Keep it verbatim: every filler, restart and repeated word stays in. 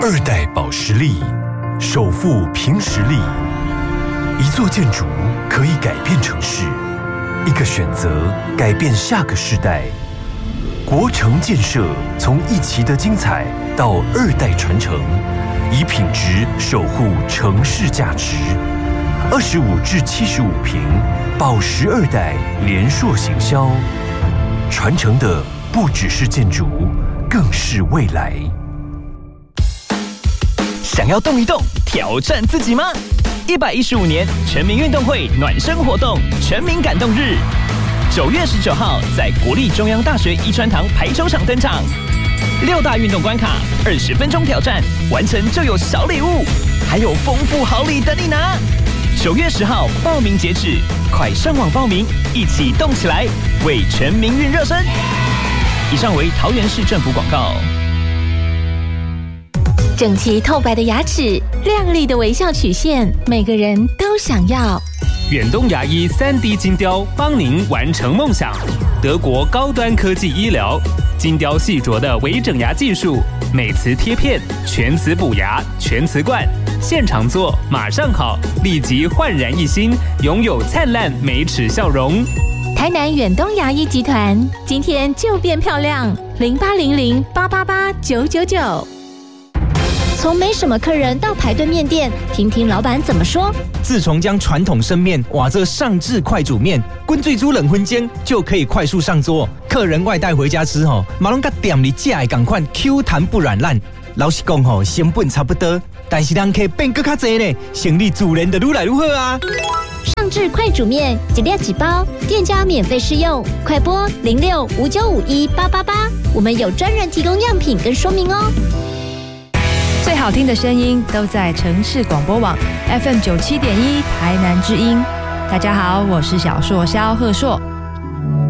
二代保时力，首富凭实力。一座建筑可以改变城市，一个选择改变下个世代。国城建设从一期的精彩到二代传承，以品质守护城市价值。二十五至七十五坪，保时二代联硕行销，传承的不只是建筑，更是未来。 想要动一动，挑战自己吗？一百一十五年全民运动会暖身活动全民感动日，九月十九号在国立中央大学遗传堂排球场登场。六大运动关卡，二十分钟挑战，完成就有小礼物，还有丰富好礼等你拿。九月十号报名截止，快上网报名，一起动起来，为全民运热身。以上为桃园市政府广告。 整齐透白的牙齿，亮丽的微笑曲线，每个人都想要。 远东牙医 三 D 金雕帮您完成梦想。德国高端科技医疗，金雕细琢的微整牙技术，美瓷贴片，全瓷补牙，全瓷冠，现场做马上好，立即焕然一新，拥有灿烂美齿笑容。 台南远东牙医集团，今天就变漂亮，零八零零八八八九九九。 从没什么客人到排队面店，听听老板怎么说。 自从将传统生面挖这上至快煮面，滚最煮冷荤煎，就可以快速上桌。客人外带回家吃吼，马龙甲店里价的同款 Q 弹不软烂。老实讲吼，成本差不多，但是人客变更较多呢，生意自然就愈来愈好啊。 上至快煮面，一粒几包，店家免费试用，快拨零六五九五一八八八，我们有专人提供样品跟说明哦。 最好听的声音都在城市广播网 F M 九七点一台南之音。大家好，我是小硕萧贺硕。